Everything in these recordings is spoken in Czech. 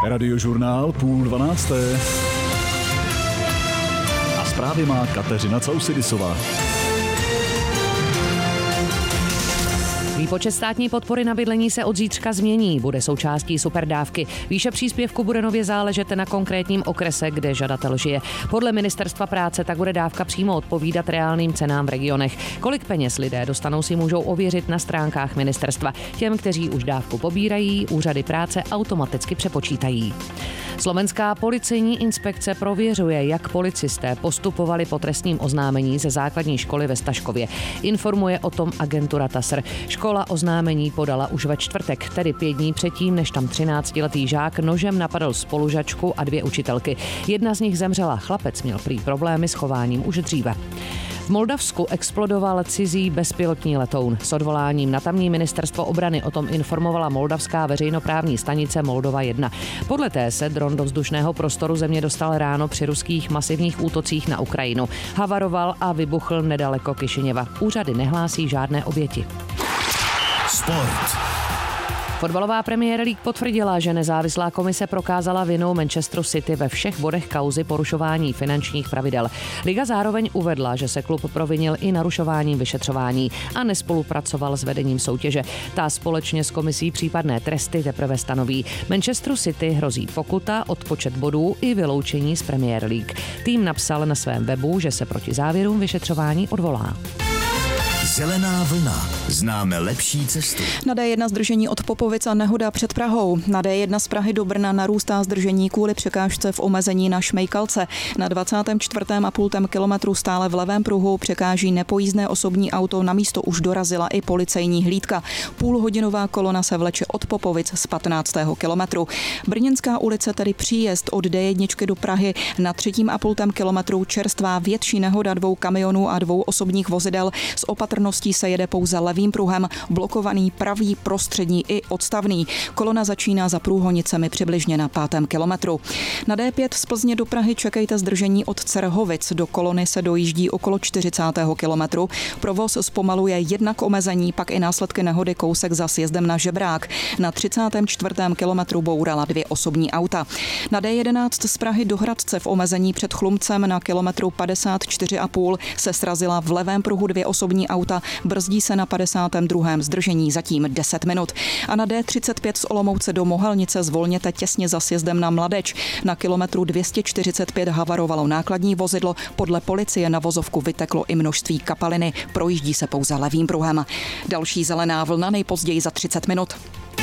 Radiožurnál 11:30. A zprávy má Kateřina Causidisová. Výpočet státní podpory na bydlení se od zítřka změní, bude součástí superdávky. Výše příspěvku bude nově záležet na konkrétním okrese, kde žadatel žije. Podle Ministerstva práce tak bude dávka přímo odpovídat reálným cenám v regionech. Kolik peněz lidé dostanou, si můžou ověřit na stránkách ministerstva. Těm, kteří už dávku pobírají, úřady práce automaticky přepočítají. Slovenská policejní inspekce prověřuje, jak policisté postupovali po trestním oznámení ze základní školy ve Staškově. Informuje o tom agentura TASR. Škola oznámení podala už ve čtvrtek, tedy 5 dní předtím, než tam 13letý žák nožem napadl spolužačku a 2 učitelky. Jedna z nich zemřela, chlapec měl prý problémy s chováním už dříve. V Moldavsku explodoval cizí bezpilotní letoun. S odvoláním na tamní ministerstvo obrany o tom informovala moldavská veřejnoprávní stanice Moldova 1. Podle té se dron do vzdušného prostoru země dostal ráno při ruských masivních útocích na Ukrajinu. Havaroval a vybuchl nedaleko Kišiněva. Úřady nehlásí žádné oběti. Sport. Fotbalová Premier League potvrdila, že nezávislá komise prokázala vinu Manchesteru City ve všech bodech kauzy porušování finančních pravidel. Liga zároveň uvedla, že se klub provinil i narušováním vyšetřování a nespolupracoval s vedením soutěže. Ta společně s komisí případné tresty teprve stanoví. Manchesteru City hrozí pokuta, odpočet bodů i vyloučení z Premier League. Tým napsal na svém webu, že se proti závěrům vyšetřování odvolá. Zelená vlna. Známe lepší cestu. Na D1 zdržení od Popovic a nehoda před Prahou. Na D1 z Prahy do Brna narůstá zdržení kvůli překážce v omezení na Šmejkalce. Na 24,5 kilometru stále v levém pruhu překáží nepojízdné osobní auto, na místo už dorazila i policejní hlídka. Půlhodinová kolona se vleče od Popovic z 15. kilometru. Brněnská ulice, tedy příjezd od D1 do Prahy, na 3,5 kilometru čerstvá větší nehoda 2 kamionů a 2 osobních vozidel. S opatrností se jede pouze levým pruhem, blokovaný pravý, prostřední i odstavný. Kolona začíná za Průhonicemi přibližně na 5. kilometru. Na D5 z Plzně do Prahy čekejte zdržení od Cerhovic. Do kolony se dojíždí okolo 40. kilometru. Provoz zpomaluje jednak omezení, pak i následky nehody kousek za sjezdem na Žebrák. Na 34. kilometru bourala 2 osobní auta. Na D11 z Prahy do Hradce v omezení před Chlumcem na kilometru 54,5 se srazila v levém pruhu 2 osobní auta, brzdí se na 52. zdržení zatím 10 minut. A na D35 z Olomouce do Mohelnice zvolněte těsně za sjezdem na Mladeč. Na kilometru 245 havarovalo nákladní vozidlo, podle policie na vozovku vyteklo i množství kapaliny, projíždí se pouze levým pruhem. Další zelená vlna nejpozději za 30 minut.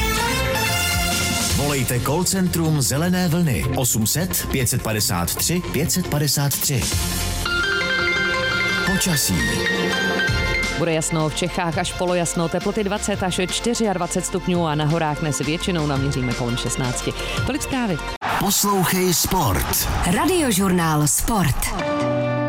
Volejte call centrum Zelené vlny 800 553 553. Počasí. Bude jasno v Čechách až polojasno, teploty 20 až 24 stupňů a na horách dnes většinou naměříme kolem 16. Tolik zprávy. Poslouchej sport. Radiožurnál Sport.